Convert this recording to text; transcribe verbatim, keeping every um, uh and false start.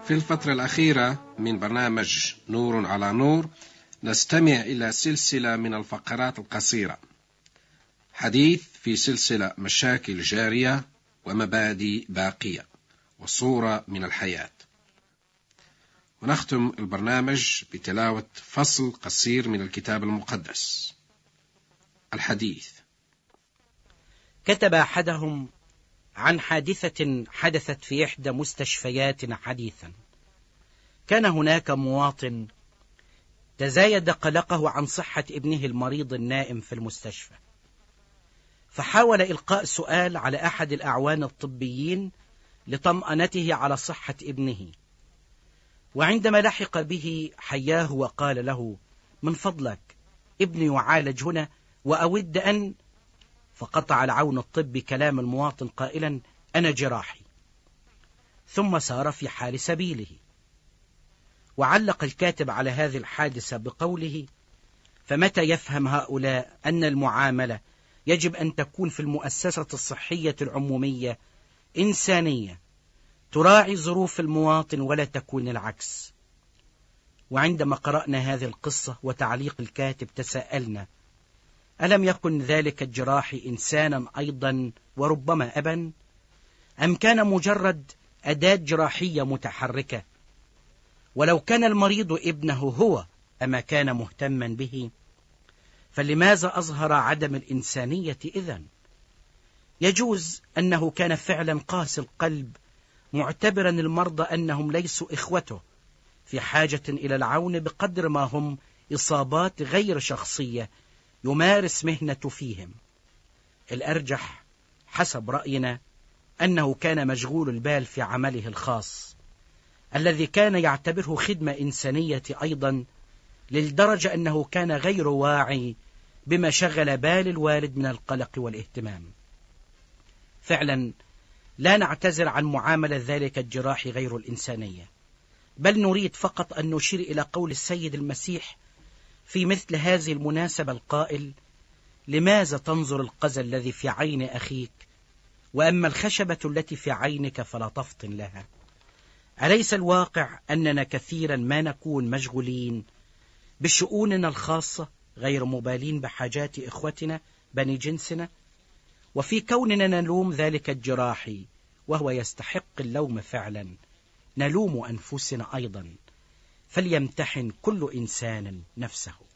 في الفترة الأخيرة من برنامج نور على نور نستمع إلى سلسلة من الفقرات القصيرة، حديث في سلسلة مشاكل جارية ومبادئ باقية وصورة من الحياة. ونختم البرنامج بتلاوة فصل قصير من الكتاب المقدس. الحديث: كتب أحدهم عن حادثة حدثت في إحدى مستشفياتنا حديثا. كان هناك مواطن تزايد قلقه عن صحة ابنه المريض النائم في المستشفى، فحاول إلقاء سؤال على أحد الأعوان الطبيين لطمأنته على صحة ابنه، وعندما لحق به حياه وقال له: من فضلك ابني يعالج هنا وأود أن... فقطع العون الطبي كلام المواطن قائلا: أنا جراحي، ثم سار في حال سبيله. وعلق الكاتب على هذه الحادثة بقوله: فمتى يفهم هؤلاء أن المعاملة يجب أن تكون في المؤسسة الصحية العمومية إنسانية تراعي ظروف المواطن ولا تكون العكس؟ وعندما قرأنا هذه القصة وتعليق الكاتب تساءلنا: ألم يكن ذلك الجراح إنسانا أيضا وربما أبا؟ أم كان مجرد أداة جراحية متحركة؟ ولو كان المريض ابنه هو أما كان مهتما به؟ فلماذا أظهر عدم الإنسانية إذن؟ يجوز أنه كان فعلا قاسي القلب، معتبرا المرضى أنهم ليسوا إخوته في حاجة إلى العون بقدر ما هم إصابات غير شخصية يمارس مهنة فيهم. الأرجح حسب رأينا أنه كان مشغول البال في عمله الخاص الذي كان يعتبره خدمة إنسانية أيضا، للدرجة أنه كان غير واعي بما شغل بال الوالد من القلق والاهتمام. فعلا لا نعتذر عن معاملة ذلك الجراح غير الإنسانية، بل نريد فقط أن نشير إلى قول السيد المسيح في مثل هذه المناسبة القائل: لماذا تنظر القذى الذي في عين أخيك وأما الخشبة التي في عينك فلا تفطن لها؟ أليس الواقع أننا كثيرا ما نكون مشغولين بشؤوننا الخاصة غير مبالين بحاجات إخوتنا بني جنسنا؟ وفي كوننا نلوم ذلك الجراحي وهو يستحق اللوم فعلا، نلوم أنفسنا أيضا. فليمتحن كل إنسان نفسه.